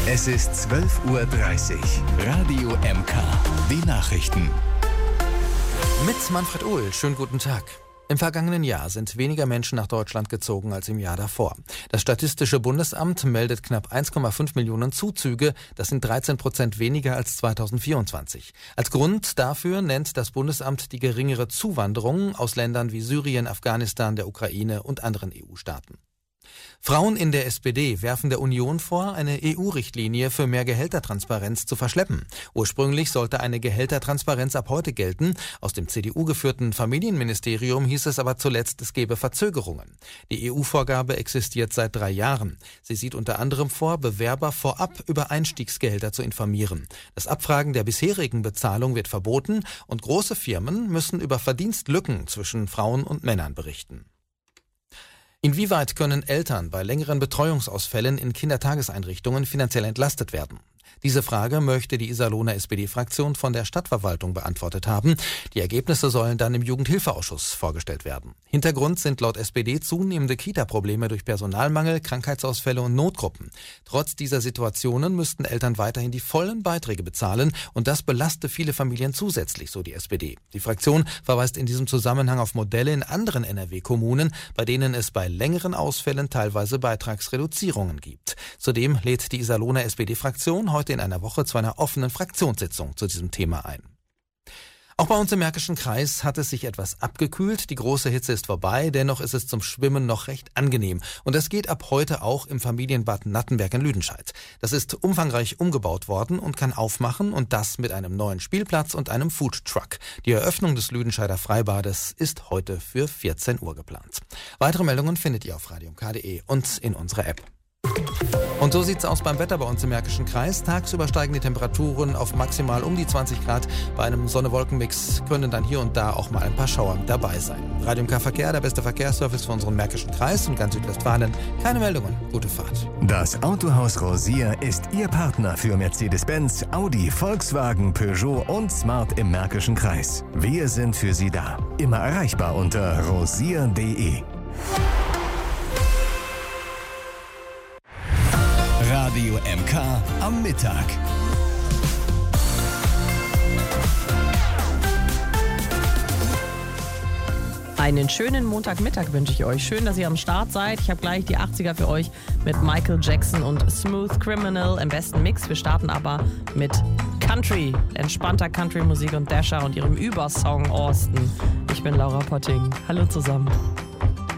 Es ist 12:30 Uhr. Radio MK. Die Nachrichten. Mit Manfred Uhl. Schönen guten Tag. Im vergangenen Jahr sind weniger Menschen nach Deutschland gezogen als im Jahr davor. Das Statistische Bundesamt meldet knapp 1,5 Millionen Zuzüge. Das sind 13% weniger als 2024. Als Grund dafür nennt das Bundesamt die geringere Zuwanderung aus Ländern wie Syrien, Afghanistan, der Ukraine und anderen EU-Staaten. Frauen in der SPD werfen der Union vor, eine EU-Richtlinie für mehr Gehältertransparenz zu verschleppen. Ursprünglich sollte eine Gehältertransparenz ab heute gelten. Aus dem CDU-geführten Familienministerium hieß es aber zuletzt, es gebe Verzögerungen. Die EU-Vorgabe existiert seit 3 Jahren. Sie sieht unter anderem vor, Bewerber vorab über Einstiegsgehälter zu informieren. Das Abfragen der bisherigen Bezahlung wird verboten und große Firmen müssen über Verdienstlücken zwischen Frauen und Männern berichten. Inwieweit können Eltern bei längeren Betreuungsausfällen in Kindertageseinrichtungen finanziell entlastet werden? Diese Frage möchte die Iserlohner SPD-Fraktion von der Stadtverwaltung beantwortet haben. Die Ergebnisse sollen dann im Jugendhilfeausschuss vorgestellt werden. Hintergrund sind laut SPD zunehmende Kita-Probleme durch Personalmangel, Krankheitsausfälle und Notgruppen. Trotz dieser Situationen müssten Eltern weiterhin die vollen Beiträge bezahlen und das belaste viele Familien zusätzlich, so die SPD. Die Fraktion verweist in diesem Zusammenhang auf Modelle in anderen NRW-Kommunen, bei denen es bei längeren Ausfällen teilweise Beitragsreduzierungen gibt. Zudem lädt die Iserlohner SPD-Fraktion heute in einer Woche zu einer offenen Fraktionssitzung zu diesem Thema ein. Auch bei uns im Märkischen Kreis hat es sich etwas abgekühlt. Die große Hitze ist vorbei, dennoch ist es zum Schwimmen noch recht angenehm. Und das geht ab heute auch im Familienbad Nattenberg in Lüdenscheid. Das ist umfangreich umgebaut worden und kann aufmachen und das mit einem neuen Spielplatz und einem Foodtruck. Die Eröffnung des Lüdenscheider Freibades ist heute für 14 Uhr geplant. Weitere Meldungen findet ihr auf radiomk.de und in unserer App. Und so sieht's aus beim Wetter bei uns im Märkischen Kreis. Tagsüber steigen die Temperaturen auf maximal um die 20 Grad. Bei einem Sonne-Wolken-Mix können dann hier und da auch mal ein paar Schauer dabei sein. Radio MK Verkehr, der beste Verkehrsservice für unseren Märkischen Kreis und ganz Südwestfalen. Keine Meldungen. Gute Fahrt. Das Autohaus Rosier ist Ihr Partner für Mercedes-Benz, Audi, Volkswagen, Peugeot und Smart im Märkischen Kreis. Wir sind für Sie da. Immer erreichbar unter rosier.de. Radio MK am Mittag. Einen schönen Montagmittag wünsche ich euch. Schön, dass ihr am Start seid. Ich habe gleich die 80er für euch mit Michael Jackson und Smooth Criminal im besten Mix. Wir starten aber mit Country, entspannter Country-Musik und Dasher und ihrem Übersong Austin. Ich bin Laura Potting. Hallo zusammen.